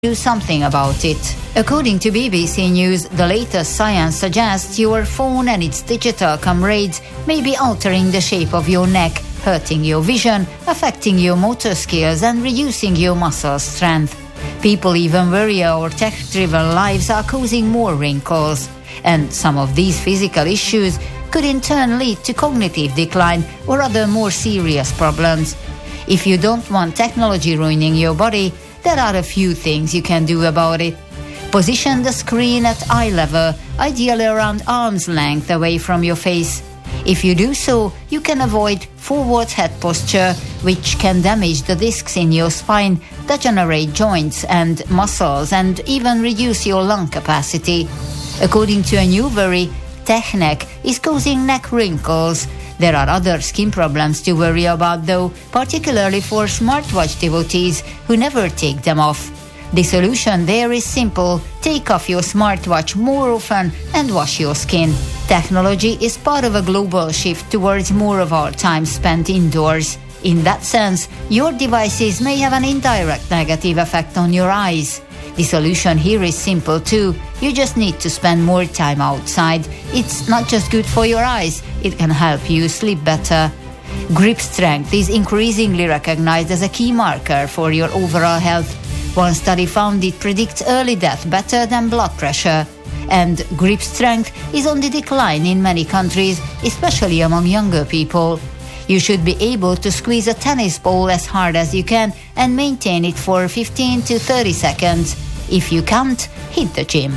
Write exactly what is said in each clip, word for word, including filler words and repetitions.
do something about it. According to B B C News, the latest science suggests your phone and its digital comrades may be altering the shape of your neck, hurting your vision, affecting your motor skills and reducing your muscle strength. People even worry our tech-driven lives are causing more wrinkles. And some of these physical issues could in turn lead to cognitive decline or other more serious problems. If you don't want technology ruining your body, there are a few things you can do about it. Position the screen at eye level, ideally around arm's length away from your face. If you do so, you can avoid forward head posture, which can damage the discs in your spine, degenerate joints and muscles, and even reduce your lung capacity. According to a new worry, tech neck is causing neck wrinkles. There are other skin problems to worry about though, particularly for smartwatch devotees who never take them off. The solution there is simple: take off your smartwatch more often and wash your skin. Technology is part of a global shift towards more of our time spent indoors. In that sense, your devices may have an indirect negative effect on your eyes. The solution here is simple too. You just need to spend more time outside. It's not just good for your eyes, it can help you sleep better. Grip strength is increasingly recognized as a key marker for your overall health. One study found it predicts early death better than blood pressure. And grip strength is on the decline in many countries, especially among younger people. You should be able to squeeze a tennis ball as hard as you can and maintain it for fifteen to thirty seconds. If you can't, hit the gym.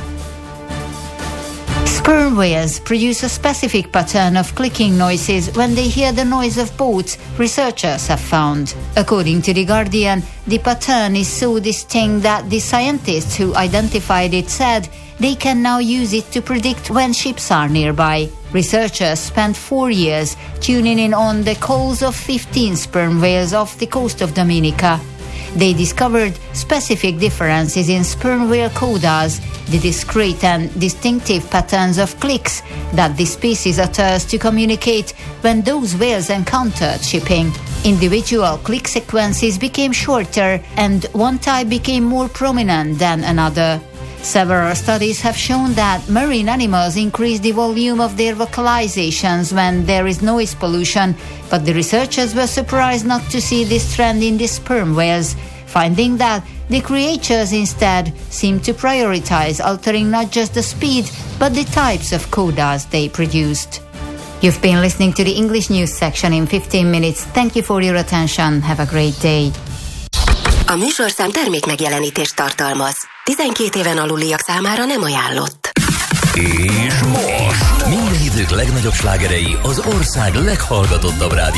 Sperm whales produce a specific pattern of clicking noises when they hear the noise of boats, researchers have found. According to The Guardian, the pattern is so distinct that the scientists who identified it said they can now use it to predict when ships are nearby. Researchers spent four years tuning in on the calls of fifteen sperm whales off the coast of Dominica. They discovered specific differences in sperm whale codas, the discrete and distinctive patterns of clicks that the species utters to communicate when those whales encountered shipping. Individual click sequences became shorter and one type became more prominent than another. Several studies have shown that marine animals increase the volume of their vocalizations when there is noise pollution, but the researchers were surprised not to see this trend in the sperm whales, finding that the creatures instead seem to prioritize altering not just the speed, but the types of codas they produced. You've been listening to the English news section in fifteen minutes. Thank you for your attention. Have a great day. A műsorszám termék megjelenítést tartalmaz. tizenkét éven aluliak számára nem ajánlott. És most minden idők legnagyobb slágerei az ország leghallgatottabb rádió